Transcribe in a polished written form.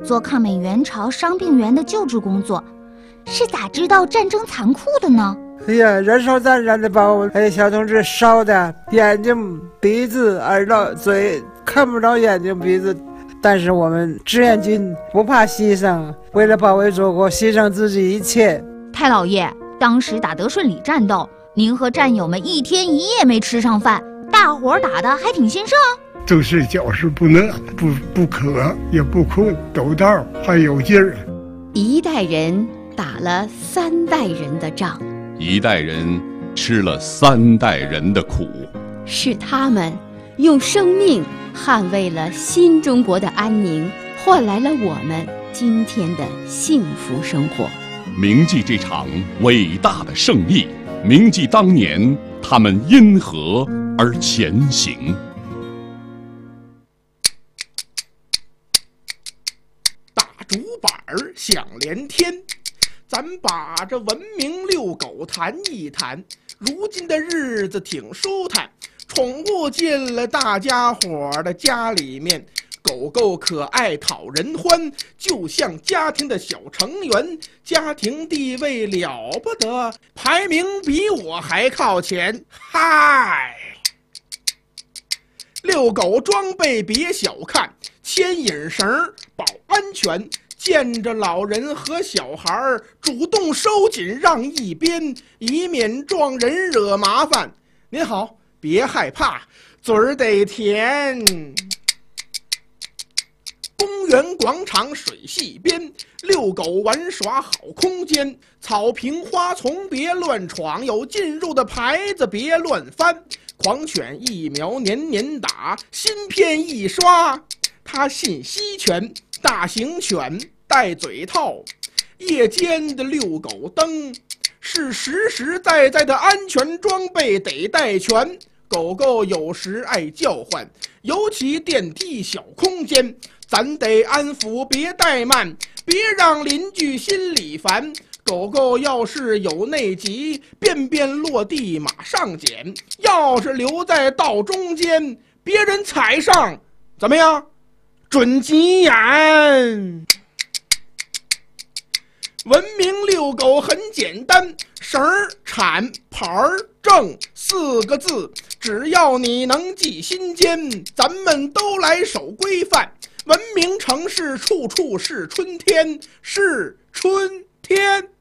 做抗美援朝伤病员的救治工作，是咋知道战争残酷的呢？ 哎呀，燃烧弹燃的把我小同志烧的眼睛、鼻子、耳朵、嘴看不着眼睛、鼻子。但是我们志愿军不怕牺牲，为了保卫祖国，牺牲自己一切。 太老爷，当时打德顺里战斗，您和战友们一天一夜没吃上饭，大伙儿打的还挺兴盛。 正睡觉时不饿，不渴也不困，走道还有劲儿。 一代人打了3代人的仗， 一代人吃了3代人的苦， 是他们用生命捍卫了新中国的安宁，换来了我们今天的幸福生活。 铭记这场伟大的胜利，铭记当年他们因何而前行。 大竹板响连天，咱把这文明遛狗谈一谈。如今的日子挺舒坦，宠物进了大家伙的家里面，狗狗可爱讨人欢，就像家庭的小成员，家庭地位了不得，排名比我还靠前。嗨，遛狗装备别小看，牵引绳保安全，见着老人和小孩主动收紧让一边，以免撞人惹麻烦。您好，别害怕，嘴儿得甜。公园广场水系边，遛狗玩耍好空间，草坪花丛别乱闯，有进入的牌子别乱翻，狂犬疫苗年年打，芯片一刷它信息全，大型犬戴嘴套，夜间的遛狗灯是实实在在的安全装备得带全。狗狗有时爱叫唤，尤其电梯小空间，咱得安抚别怠慢，别让邻居心里烦。狗狗要是有内急，便便落地马上捡，要是留在道中间，别人踩上怎么样？准急眼。文明遛狗很简单，绳儿、铲、牌儿、正4个字，只要你能记心间，咱们都来守规范。文明城市处处是春天，是春天。